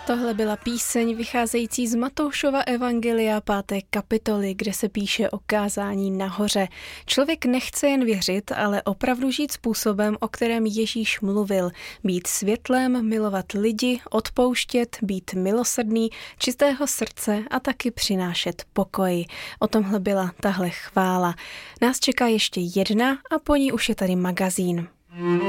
Tohle byla píseň vycházející z Matoušova evangelia 5. kapitoly, kde se píše o kázání nahoře. Člověk nechce jen věřit, ale opravdu žít způsobem, o kterém Ježíš mluvil. Být světlem, milovat lidi, odpouštět, být milosrdný, čistého srdce a taky přinášet pokoj. O tomhle byla tahle chvála. Nás čeká ještě jedna a po ní už je tady magazín.